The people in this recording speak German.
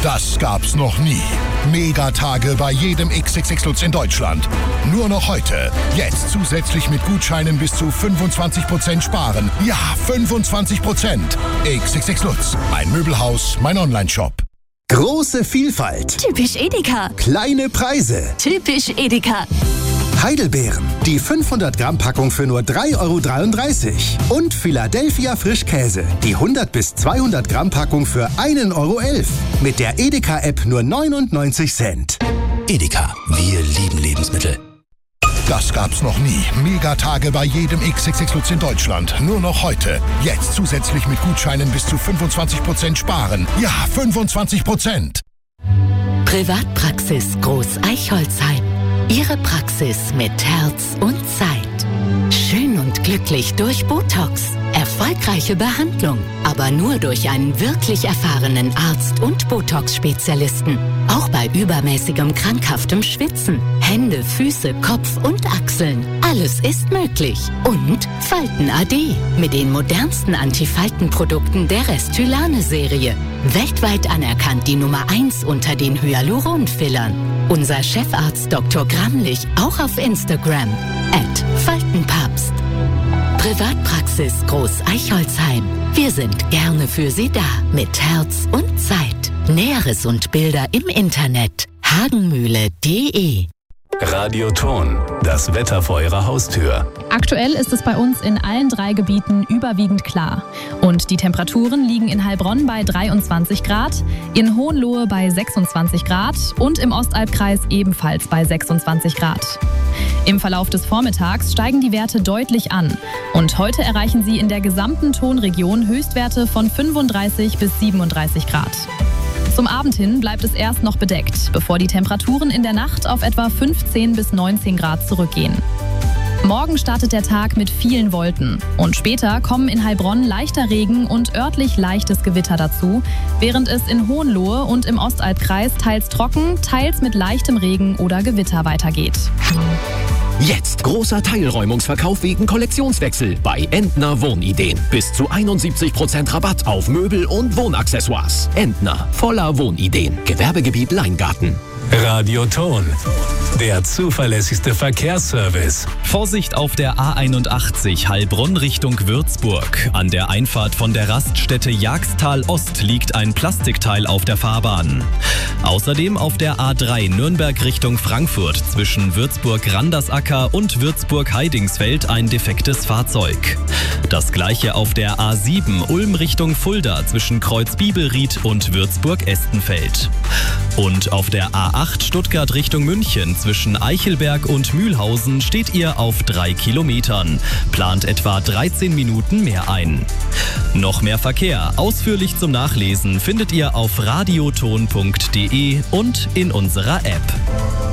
Das gab's noch nie. Megatage bei jedem XXX Lutz in Deutschland. Nur noch heute. Jetzt zusätzlich mit Gutscheinen bis zu 25% sparen. Ja, 25%. XXX Lutz. Mein Möbelhaus, mein Onlineshop. Große Vielfalt. Typisch Edeka. Kleine Preise. Typisch Edeka. Heidelbeeren. Die 500 Gramm Packung für nur 3,33 €. Und Philadelphia Frischkäse. Die 100 bis 200 Gramm Packung für 1,11 € Mit der Edeka-App nur 99 Cent. Edeka, wir lieben Lebensmittel. Das gab's noch nie. Megatage bei jedem XXX Lutz in Deutschland. Nur noch heute. Jetzt zusätzlich mit Gutscheinen bis zu 25% sparen. Ja, 25%. Privatpraxis Groß Eichholzheim. Ihre Praxis mit Herz und Zeit. Schön und glücklich durch Botox. Erfolgreiche Behandlung, aber nur durch einen wirklich erfahrenen Arzt und Botox-Spezialisten. Auch bei übermäßigem krankhaftem Schwitzen. Hände, Füße, Kopf und Achseln. Alles ist möglich. Und Falten AD mit den modernsten Antifaltenprodukten der Restylane-Serie. Weltweit anerkannt die Nummer 1 unter den Hyaluron-Fillern. Unser Chefarzt Dr. Gramlich auch auf Instagram. @Faltenpapst. Privatpraxis Groß Eichholzheim. Wir sind gerne für Sie da. Mit Herz und Zeit. Näheres und Bilder im Internet. hagenmühle.de. Radioton, das Wetter vor Ihrer Haustür. Aktuell ist es bei uns in allen 3 Gebieten überwiegend klar. Und die Temperaturen liegen in Heilbronn bei 23 Grad, in Hohenlohe bei 26 Grad und im Ostalbkreis ebenfalls bei 26 Grad. Im Verlauf des Vormittags steigen die Werte deutlich an. Und heute erreichen sie in der gesamten Tonregion Höchstwerte von 35 bis 37 Grad. Zum Abend hin bleibt es erst noch bedeckt, bevor die Temperaturen in der Nacht auf etwa 15 bis 19 Grad zurückgehen. Morgen startet der Tag mit vielen Wolken und später kommen in Heilbronn leichter Regen und örtlich leichtes Gewitter dazu, während es in Hohenlohe und im Ostalbkreis teils trocken, teils mit leichtem Regen oder Gewitter weitergeht. Jetzt großer Teilräumungsverkauf wegen Kollektionswechsel bei Entner Wohnideen. Bis zu 71% Rabatt auf Möbel und Wohnaccessoires. Entner, voller Wohnideen. Gewerbegebiet Leingarten. Radioton, der zuverlässigste Verkehrsservice. Vorsicht auf der A81 Heilbronn Richtung Würzburg. An der Einfahrt von der Raststätte Jagstal Ost liegt ein Plastikteil auf der Fahrbahn. Außerdem auf der A3 Nürnberg Richtung Frankfurt zwischen Würzburg-Randersacker und Würzburg-Heidingsfeld ein defektes Fahrzeug. Das gleiche auf der A7 Ulm Richtung Fulda zwischen Kreuz-Bibelried und Würzburg-Estenfeld. Und auf der A8 Stuttgart Richtung München zwischen Eichelberg und Mühlhausen steht ihr auf 3 Kilometern. Plant etwa 13 Minuten mehr ein. Noch mehr Verkehr, ausführlich zum Nachlesen, findet ihr auf radioton.de und in unserer App.